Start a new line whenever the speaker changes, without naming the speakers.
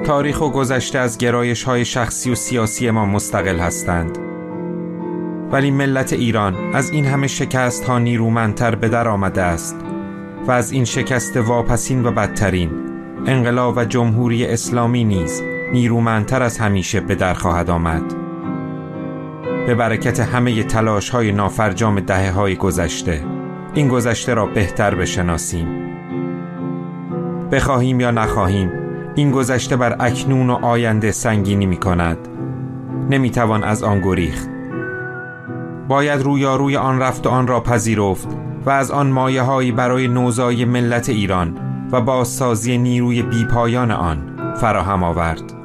تاریخ و گذشته از گرایش‌های شخصی و سیاسی ما مستقل هستند، ولی ملت ایران از این همه شکست‌ها نیرومندتر به در آمده است و از این شکست واپسین و بدترین، انقلاب و جمهوری اسلامی نیز نیرومندتر از همیشه به در خواهد آمد. به برکت همه تلاش‌های نافرجام دهه‌های گذشته این گذشته را بهتر بشناسیم. بخواهیم یا نخواهیم این گذشته بر اکنون و آینده سنگینی می‌کند. نمی‌توان از آن گریخت. باید رویاروی آن رفت و آن را پذیرفت و از آن مایه‌هایی برای نوزایی ملت ایران و بازسازی نیروی بیپایان آن فراهم آورد.